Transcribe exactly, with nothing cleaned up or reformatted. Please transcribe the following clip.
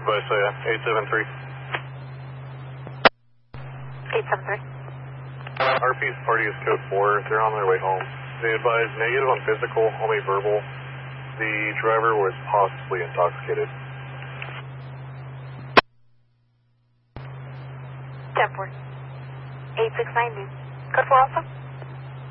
Advice, uh, eight seven three. eight seven three. R P's party is code four. They're on their way home. They advised negative on physical, only verbal. The driver was possibly intoxicated. ten four. eight six nine. Code four also?